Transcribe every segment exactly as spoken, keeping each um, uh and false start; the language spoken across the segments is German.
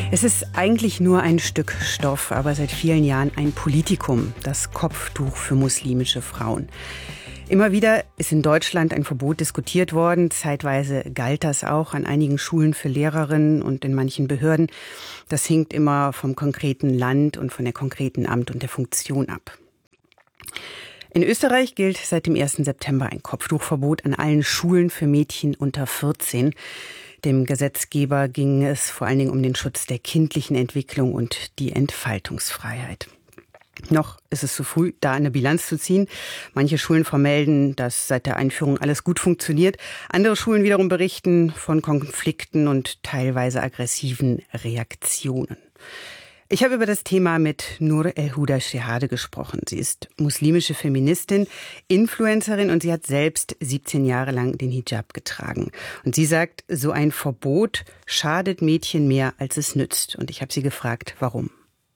Es ist eigentlich nur ein Stück Stoff, aber seit vielen Jahren ein Politikum, das Kopftuch für muslimische Frauen. Immer wieder ist in Deutschland ein Verbot diskutiert worden. Zeitweise galt das auch an einigen Schulen für Lehrerinnen und in manchen Behörden. Das hängt immer vom konkreten Land und von der konkreten Amt und der Funktion ab. In Österreich gilt seit dem ersten September ein Kopftuchverbot an allen Schulen für Mädchen unter vierzehn. Dem Gesetzgeber ging es vor allen Dingen um den Schutz der kindlichen Entwicklung und die Entfaltungsfreiheit. Noch ist es zu früh, da eine Bilanz zu ziehen. Manche Schulen vermelden, dass seit der Einführung alles gut funktioniert. Andere Schulen wiederum berichten von Konflikten und teilweise aggressiven Reaktionen. Ich habe über das Thema mit Nur El-Huda Shehadeh gesprochen. Sie ist muslimische Feministin, Influencerin und sie hat selbst siebzehn Jahre lang den Hijab getragen. Und sie sagt, so ein Verbot schadet Mädchen mehr, als es nützt. Und ich habe sie gefragt, warum.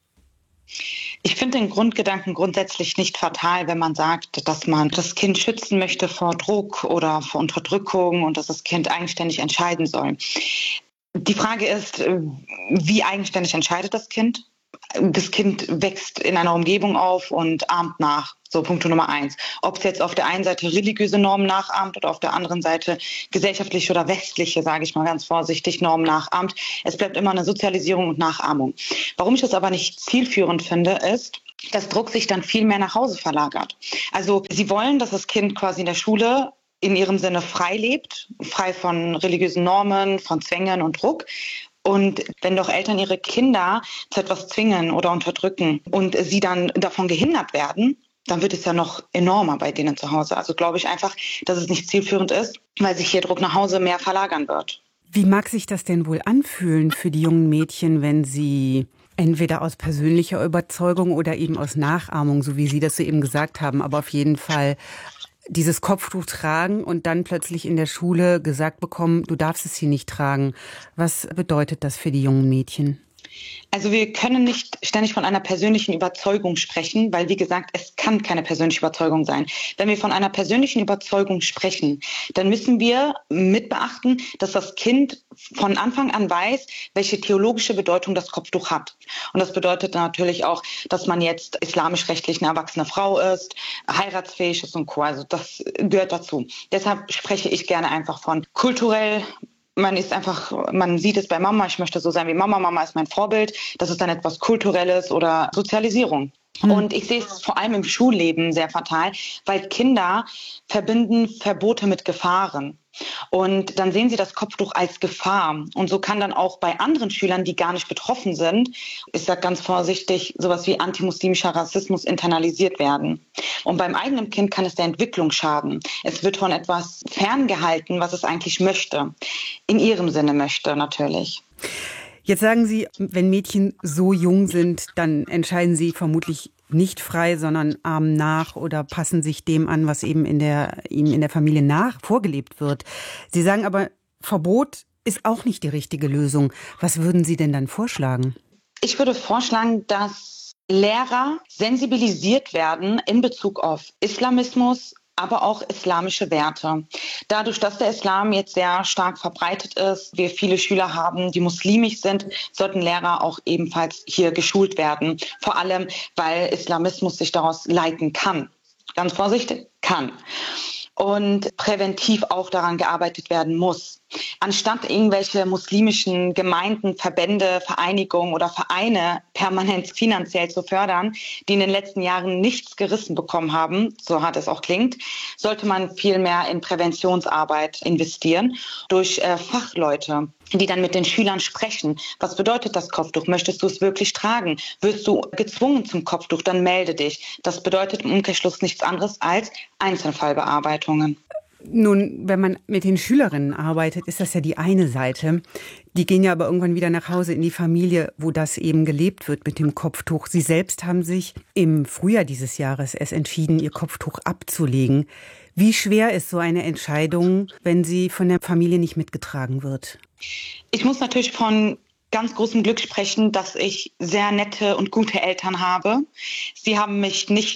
Ich finde den Grundgedanken grundsätzlich nicht fatal, wenn man sagt, dass man das Kind schützen möchte vor Druck oder vor Unterdrückung und dass das Kind eigenständig entscheiden soll. Die Frage ist, wie eigenständig entscheidet das Kind? Das Kind wächst in einer Umgebung auf und ahmt nach. So, Punkt Nummer eins. Ob es jetzt auf der einen Seite religiöse Normen nachahmt oder auf der anderen Seite gesellschaftliche oder westliche, sage ich mal ganz vorsichtig, Normen nachahmt. Es bleibt immer eine Sozialisierung und Nachahmung. Warum ich das aber nicht zielführend finde, ist, dass Druck sich dann viel mehr nach Hause verlagert. Also sie wollen, dass das Kind quasi in der Schule in ihrem Sinne frei lebt, frei von religiösen Normen, von Zwängen und Druck. Und wenn doch Eltern ihre Kinder zu etwas zwingen oder unterdrücken und sie dann davon gehindert werden, dann wird es ja noch enormer bei denen zu Hause. Also glaube ich einfach, dass es nicht zielführend ist, weil sich hier Druck nach Hause mehr verlagern wird. Wie mag sich das denn wohl anfühlen für die jungen Mädchen, wenn sie entweder aus persönlicher Überzeugung oder eben aus Nachahmung, so wie Sie das soeben gesagt haben, aber auf jeden Fall dieses Kopftuch tragen und dann plötzlich in der Schule gesagt bekommen, du darfst es hier nicht tragen. Was bedeutet das für die jungen Mädchen? Also wir können nicht ständig von einer persönlichen Überzeugung sprechen, weil, wie gesagt, es kann keine persönliche Überzeugung sein. Wenn wir von einer persönlichen Überzeugung sprechen, dann müssen wir mit beachten, dass das Kind von Anfang an weiß, welche theologische Bedeutung das Kopftuch hat. Und das bedeutet natürlich auch, dass man jetzt islamisch-rechtlich eine erwachsene Frau ist, heiratsfähig ist und Co. Also das gehört dazu. Deshalb spreche ich gerne einfach von kulturell. Man ist einfach, man sieht es bei Mama, ich möchte so sein wie Mama, Mama ist mein Vorbild. Das ist dann etwas Kulturelles oder Sozialisierung. Hm. Und ich sehe es vor allem im Schulleben sehr fatal, weil Kinder verbinden Verbote mit Gefahren. Und dann sehen sie das Kopftuch als Gefahr. Und so kann dann auch bei anderen Schülern, die gar nicht betroffen sind, ich sage ganz vorsichtig, sowas wie antimuslimischer Rassismus internalisiert werden. Und beim eigenen Kind kann es der Entwicklung schaden. Es wird von etwas ferngehalten, was es eigentlich möchte. In ihrem Sinne möchte natürlich. Jetzt sagen Sie, wenn Mädchen so jung sind, dann entscheiden sie vermutlich nicht frei, sondern ahmen nach oder passen sich dem an, was eben in der, ihnen in der Familie nach vorgelebt wird. Sie sagen aber, Verbot ist auch nicht die richtige Lösung. Was würden Sie denn dann vorschlagen? Ich würde vorschlagen, dass Lehrer sensibilisiert werden in Bezug auf Islamismus, aber auch islamische Werte. Dadurch, dass der Islam jetzt sehr stark verbreitet ist, wir viele Schüler haben, die muslimisch sind, sollten Lehrer auch ebenfalls hier geschult werden. Vor allem, weil Islamismus sich daraus leiten kann. Ganz vorsichtig, kann. Und präventiv auch daran gearbeitet werden muss. Anstatt irgendwelche muslimischen Gemeinden, Verbände, Vereinigungen oder Vereine permanent finanziell zu fördern, die in den letzten Jahren nichts gerissen bekommen haben, so hart es auch klingt, sollte man viel mehr in Präventionsarbeit investieren durch äh, Fachleute, die dann mit den Schülern sprechen. Was bedeutet das Kopftuch? Möchtest du es wirklich tragen? Wirst du gezwungen zum Kopftuch? Dann melde dich. Das bedeutet im Umkehrschluss nichts anderes als Einzelfallbearbeitungen. Nun, wenn man mit den Schülerinnen arbeitet, ist das ja die eine Seite. Die gehen ja aber irgendwann wieder nach Hause in die Familie, wo das eben gelebt wird mit dem Kopftuch. Sie selbst haben sich im Frühjahr dieses Jahres erst entschieden, ihr Kopftuch abzulegen. Wie schwer ist so eine Entscheidung, wenn sie von der Familie nicht mitgetragen wird? Ich muss natürlich von ganz großem Glück sprechen, dass ich sehr nette und gute Eltern habe. Sie haben mich nicht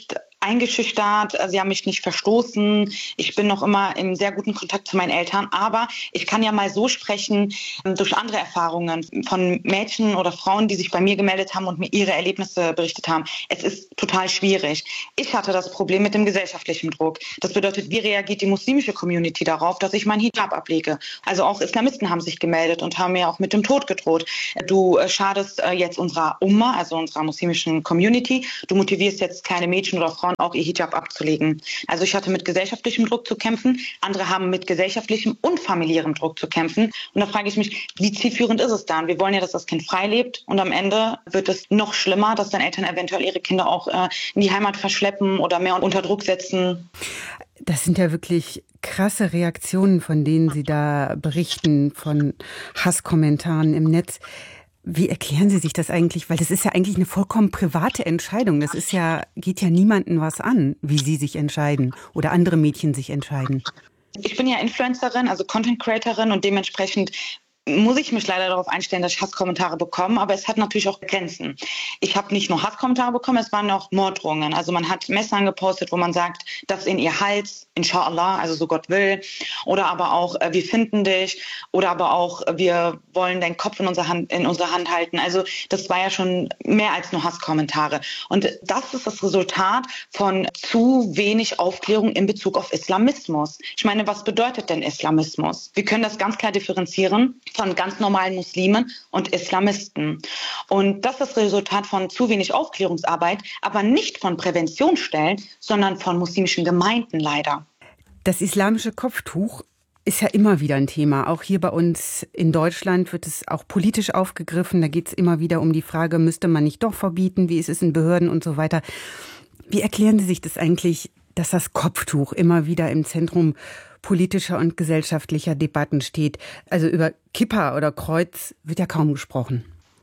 eingeschüchtert, sie haben mich nicht verstoßen. Ich bin noch immer in sehr guten Kontakt zu meinen Eltern, aber ich kann ja mal so sprechen, durch andere Erfahrungen von Mädchen oder Frauen, die sich bei mir gemeldet haben und mir ihre Erlebnisse berichtet haben. Es ist total schwierig. Ich hatte das Problem mit dem gesellschaftlichen Druck. Das bedeutet, wie reagiert die muslimische Community darauf, dass ich meinen Hijab ablege? Also auch Islamisten haben sich gemeldet und haben mir auch mit dem Tod gedroht. Du schadest jetzt unserer Umma, also unserer muslimischen Community. Du motivierst jetzt kleine Mädchen oder Frauen auch ihr Hijab abzulegen. Also ich hatte mit gesellschaftlichem Druck zu kämpfen. Andere haben mit gesellschaftlichem und familiärem Druck zu kämpfen. Und da frage ich mich, wie zielführend ist es dann? Wir wollen ja, dass das Kind frei lebt und am Ende wird es noch schlimmer, dass dann Eltern eventuell ihre Kinder auch äh, in die Heimat verschleppen oder mehr unter Druck setzen. Das sind ja wirklich krasse Reaktionen, von denen Sie da berichten, von Hasskommentaren im Netz. Wie erklären Sie sich das eigentlich? Weil das ist ja eigentlich eine vollkommen private Entscheidung. Das ist ja, geht ja niemandem was an, wie Sie sich entscheiden oder andere Mädchen sich entscheiden. Ich bin ja Influencerin, also Content Creatorin und dementsprechend muss ich mich leider darauf einstellen, dass ich Hasskommentare bekomme, aber es hat natürlich auch Grenzen. Ich habe nicht nur Hasskommentare bekommen, es waren auch Morddrohungen. Also man hat Messern gepostet, wo man sagt, das in ihr Hals, inshallah, also so Gott will, oder aber auch, äh, wir finden dich, oder aber auch, äh, wir wollen deinen Kopf in unsere Hand, in unsere Hand halten. Also das war ja schon mehr als nur Hasskommentare. Und das ist das Resultat von zu wenig Aufklärung in Bezug auf Islamismus. Ich meine, was bedeutet denn Islamismus? Wir können das ganz klar differenzieren von ganz normalen Muslimen und Islamisten. Und das ist das Resultat von zu wenig Aufklärungsarbeit, aber nicht von Präventionsstellen, sondern von muslimischen Gemeinden leider. Das islamische Kopftuch ist ja immer wieder ein Thema. Auch hier bei uns in Deutschland wird es auch politisch aufgegriffen. Da geht es immer wieder um die Frage, müsste man nicht doch verbieten? Wie ist es in Behörden und so weiter? Wie erklären Sie sich das eigentlich, dass das Kopftuch immer wieder im Zentrum politischer und gesellschaftlicher Debatten steht? Also über Kippa oder Kreuz wird ja kaum gesprochen.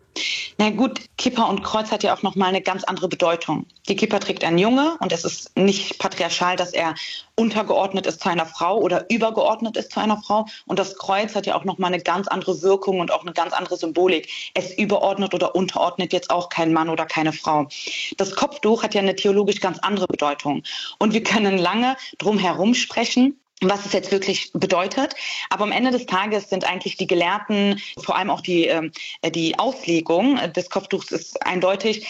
Na gut, Kippa und Kreuz hat ja auch nochmal eine ganz andere Bedeutung. Die Kippa trägt ein Junge und es ist nicht patriarchal, dass er untergeordnet ist zu einer Frau oder übergeordnet ist zu einer Frau. Und das Kreuz hat ja auch nochmal eine ganz andere Wirkung und auch eine ganz andere Symbolik. Es überordnet oder unterordnet jetzt auch kein Mann oder keine Frau. Das Kopftuch hat ja eine theologisch ganz andere Bedeutung. Und wir können lange drum herum sprechen, was es jetzt wirklich bedeutet. Aber am Ende des Tages sind eigentlich die Gelehrten, vor allem auch die, äh, die Auslegung des Kopftuchs ist eindeutig.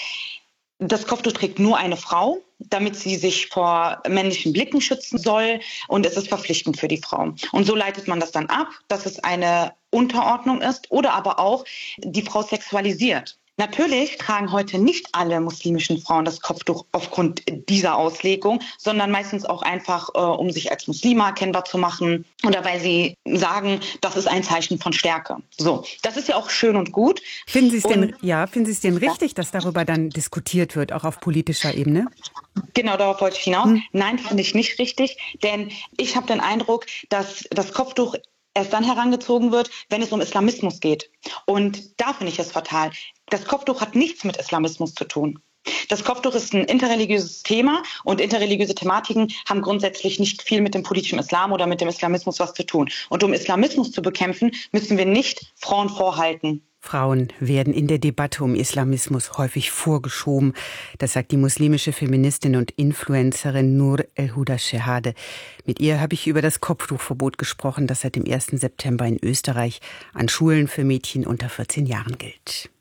Das Kopftuch trägt nur eine Frau, damit sie sich vor männlichen Blicken schützen soll. Und es ist verpflichtend für die Frau. Und so leitet man das dann ab, dass es eine Unterordnung ist oder aber auch die Frau sexualisiert. Natürlich tragen heute nicht alle muslimischen Frauen das Kopftuch aufgrund dieser Auslegung, sondern meistens auch einfach, äh, um sich als Muslima erkennbar zu machen oder weil sie sagen, das ist ein Zeichen von Stärke. So, das ist ja auch schön und gut. Finden Sie es denn, ja, finden Sie es denn richtig, dass darüber dann diskutiert wird, auch auf politischer Ebene? Genau, darauf wollte ich hinaus. Hm. Nein, finde ich nicht richtig, denn ich habe den Eindruck, dass das Kopftuch erst dann herangezogen wird, wenn es um Islamismus geht. Und da finde ich es fatal. Das Kopftuch hat nichts mit Islamismus zu tun. Das Kopftuch ist ein interreligiöses Thema und interreligiöse Thematiken haben grundsätzlich nicht viel mit dem politischen Islam oder mit dem Islamismus was zu tun. Und um Islamismus zu bekämpfen, müssen wir nicht Frauen vorhalten. Frauen werden in der Debatte um Islamismus häufig vorgeschoben. Das sagt die muslimische Feministin und Influencerin Noor El-Huda Shehadeh. Mit ihr habe ich über das Kopftuchverbot gesprochen, das seit dem ersten September in Österreich an Schulen für Mädchen unter vierzehn Jahren gilt.